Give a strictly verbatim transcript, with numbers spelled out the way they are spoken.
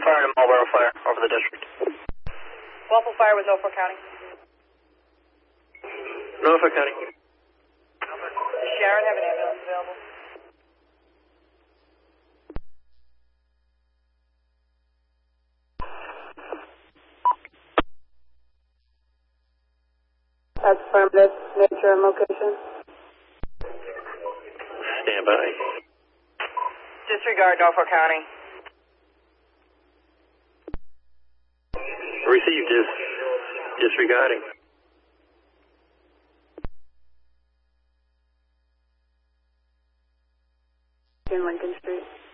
Fire to Marlboro Fire over the district. Waffle Fire with Norfolk County. Norfolk County. Does Sharon have an ambulance available? That's affirmative. Nature and location. Stand by. Disregard Norfolk County. Received is disregarding. In Lincoln Street.